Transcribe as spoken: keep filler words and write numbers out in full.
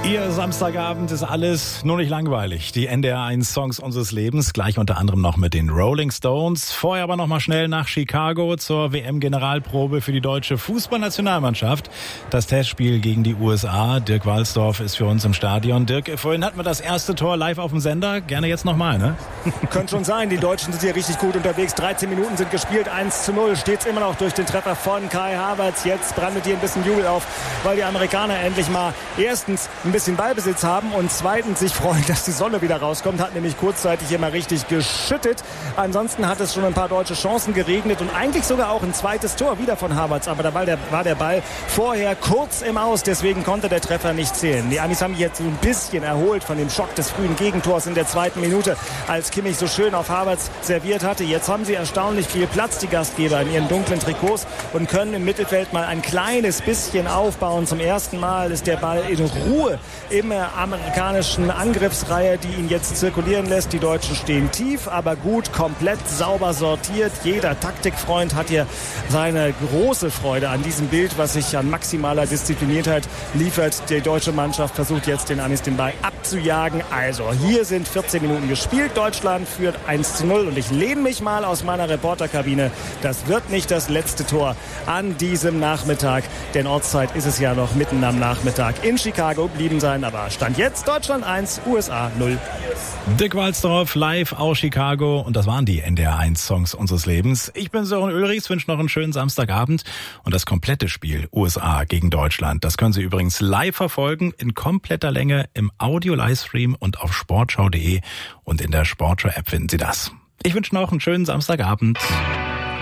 Ihr Samstagabend ist alles nur nicht langweilig. Die N D R eins Songs unseres Lebens, gleich unter anderem noch mit den Rolling Stones. Vorher aber noch mal schnell nach Chicago zur W M-Generalprobe für die deutsche Fußballnationalmannschaft. Das Testspiel gegen die U S A. Dirk Walzdorf ist für uns im Stadion. Dirk, vorhin hatten wir das erste Tor live auf dem Sender. Gerne jetzt nochmal, ne? Könnte schon sein. Die Deutschen sind hier richtig gut unterwegs. dreizehn Minuten sind gespielt. eins zu null. Steht's immer noch durch den Treffer von Kai Havertz. Jetzt brandet hier ein bisschen Jubel auf, weil die Amerikaner endlich mal erstens ein bisschen Ballbesitz haben und zweitens sich freuen, dass die Sonne wieder rauskommt. Hat nämlich kurzzeitig immer richtig geschüttet. Ansonsten hat es schon ein paar deutsche Chancen geregnet und eigentlich sogar auch ein zweites Tor wieder von Havertz. Aber da war der, war der Ball vorher kurz im Aus, deswegen konnte der Treffer nicht zählen. Die Amis haben sich jetzt so ein bisschen erholt von dem Schock des frühen Gegentors in der zweiten Minute, als Kimmich so schön auf Havertz serviert hatte. Jetzt haben sie erstaunlich viel Platz, die Gastgeber, in ihren dunklen Trikots und können im Mittelfeld mal ein kleines bisschen aufbauen. Zum ersten Mal ist der Ball in Ruhe im amerikanischen Angriffsreihe, die ihn jetzt zirkulieren lässt. Die Deutschen stehen tief, aber gut, komplett sauber sortiert. Jeder Taktikfreund hat hier seine große Freude an diesem Bild, was sich an maximaler Diszipliniertheit liefert. Die deutsche Mannschaft versucht jetzt den Amis den Ball abzujagen. Also hier sind vierzehn Minuten gespielt. Deutschland führt eins zu null und ich lehne mich mal aus meiner Reporterkabine. Das wird nicht das letzte Tor an diesem Nachmittag, denn Ortszeit ist es ja noch mitten am Nachmittag. In Chicago blieben sein, aber Stand jetzt Deutschland eins, U S A null. Dirk Walzdorf live aus Chicago und das waren die N D R eins Songs unseres Lebens. Ich bin Sören Ulrichs, wünsche noch einen schönen Samstagabend und das komplette Spiel U S A gegen Deutschland, das können Sie übrigens live verfolgen in kompletter Länge im Audio-Livestream und auf sportschau punkt de und in der Sportschau-App finden Sie das. Ich wünsche noch einen schönen Samstagabend.